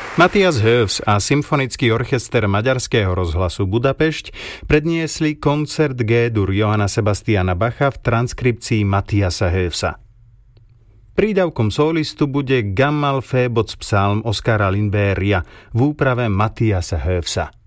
Matthias Höfs a Symfonický orchester Maďarského rozhlasu Budapešť predniesli koncert G-dur Johanna Sebastiana Bacha v transkripcii Matthiasa Höfsa. Prídavkom solistu bude Gammalfébotspsalm Oskara Lindberga v úprave Matthiasa Höfsa.